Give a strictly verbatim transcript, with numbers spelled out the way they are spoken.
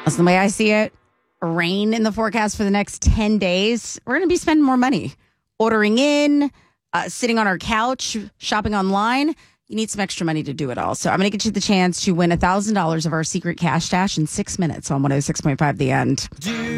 the way I see it, rain in the forecast for the next ten days. We're going to be spending more money. Ordering in, uh, sitting on our couch, shopping online. You need some extra money to do it all. So I'm going to get you the chance to win one thousand dollars of our secret cash stash in six minutes on one oh six point five The End.